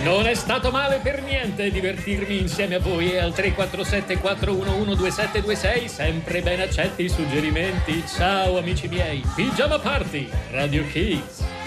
Non è stato male per niente divertirmi insieme a voi e al 347 411 2726, sempre ben accetti i suggerimenti. Ciao amici miei, Pigiama Party, Radio Kids.